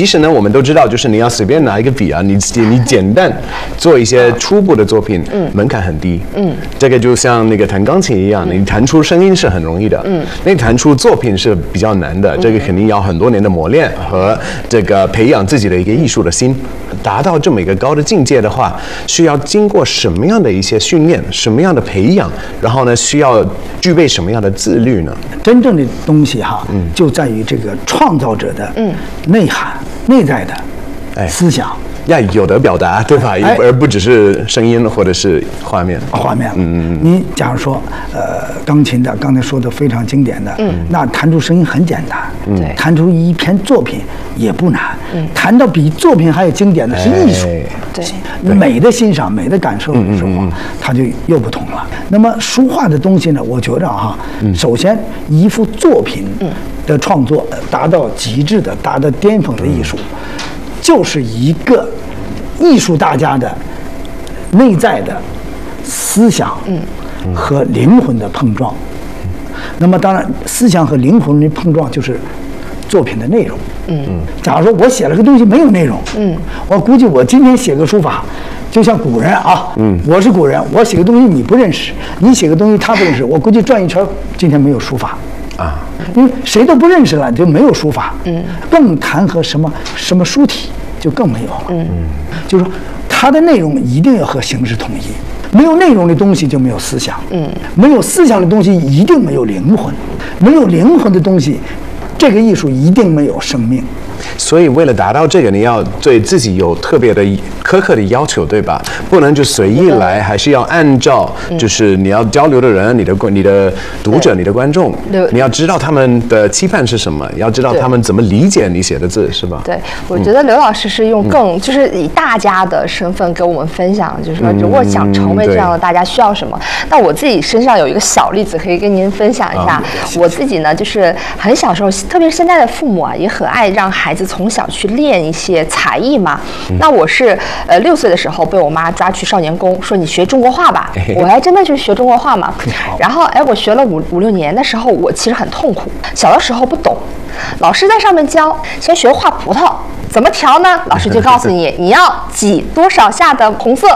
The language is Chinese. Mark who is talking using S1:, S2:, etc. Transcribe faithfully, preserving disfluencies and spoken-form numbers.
S1: 其实呢，我们都知道，就是你要随便拿一个笔啊，你你简单做一些初步的作品，嗯，门槛很低，嗯，这个就像那个弹钢琴一样，你弹出声音是很容易的，嗯，那弹出作品是比较难的，这个肯定要很多年的磨练和这个培养自己的一个艺术的心，达到这么一个高的境界的话，需要经过什么样的一些训练，什么样的培养，然后呢，需要具备什么样的自律呢？
S2: 真正的东西哈，嗯，就在于这个创造者的内涵、嗯、内在的思想。哎
S1: 要有的表达，对吧？哎、而不只是声音或者是画面。
S2: 画面，嗯嗯。你假如说，呃，钢琴的，刚才说的非常经典的，嗯，那弹出声音很简单，嗯，弹出一篇作品也不难，嗯，弹到比作品还有经典的是艺术，
S3: 哎、
S2: 对，美的欣赏、美的感受的时候，嗯嗯嗯它就又不同了。那么书画的东西呢，我觉着哈，嗯、首先一幅作品的创作达到极致的、达到巅峰的艺术。嗯就是一个艺术大家的内在的思想和灵魂的碰撞。那么当然，思想和灵魂的碰撞就是作品的内容。嗯，假如说我写了个东西没有内容，嗯，我估计我今天写个书法，就像古人啊，嗯，我是古人，我写个东西你不认识，你写个东西他不认识，我估计转一圈今天没有书法。啊，因为谁都不认识了，就没有书法，嗯，更谈和什么什么书体就更没有了，嗯，就是说它的内容一定要和形式统一，没有内容的东西就没有思想，嗯，没有思想的东西一定没有灵魂，没有灵魂的东西，这个艺术一定没有生命。
S1: 所以为了达到这个，你要对自己有特别的苛刻的要求，对吧？不能就随意来，还是要按照就是你要交流的人、你的你的读者、你的观众，你要知道他们的期盼是什么，要知道他们怎么理解你写的字，是吧？
S3: 对，我觉得刘老师是用更、嗯、就是以大家的身份跟我们分享，就是说如果想成为这样的大家需要什么。那我自己身上有一个小例子可以跟您分享一下。啊、我自己呢，就是很小时候，特别是现在的父母啊，也很爱让孩子从小去练一些才艺嘛。嗯、那我是呃六岁的时候被我妈抓去少年宫，说你学中国画吧。我还真的去学中国画嘛。然后哎，我学了五五六年的时候，我其实很痛苦。小的时候不懂，老师在上面教，先学画葡萄。怎么调呢？老师就告诉你，你要挤多少下的红色，